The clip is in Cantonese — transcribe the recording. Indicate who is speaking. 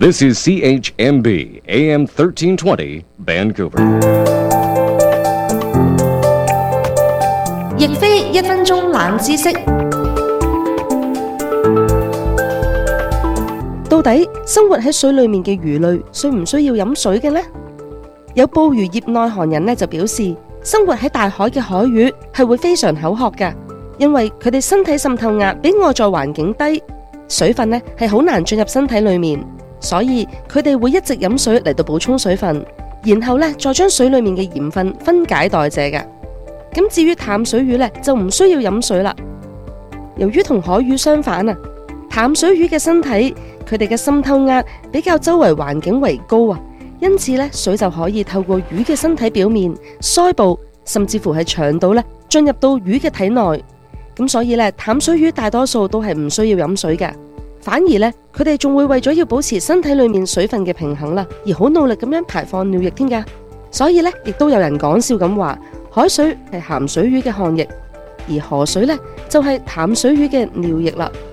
Speaker 1: This is CHMB AM 1320 Vancouver。
Speaker 2: 亦非1分鐘冷知識。到底生活喺水裏面嘅魚類需唔需要飲水嘅呢？有捕魚業內行人就表示，生活喺大海嘅海魚係會非常口渴㗎，因為佢哋身體滲透壓比外在環境低，水分係好難進入身體裏面，所以佢哋會一直飲水嚟到補充水分，然後再將水裏面嘅鹽分分解代謝㗎。咁至於淡水魚就唔需要飲水啦。由於同海魚相反啊，淡水魚嘅身體佢哋嘅滲透壓比較周圍環境為高啊，因此水就可以透過魚嘅身體表面、腮部甚至乎係腸道進入到魚嘅體內。咁所以淡水魚大多數都係唔需要飲水嘅，反而佢哋仲會為咗要保持身體裏面水分嘅平衡啦，而好努力咁樣排放尿液添㗎。所以亦都有人講笑咁話，海水係鹹水魚嘅汗液，而河水就係淡水魚嘅尿液啦。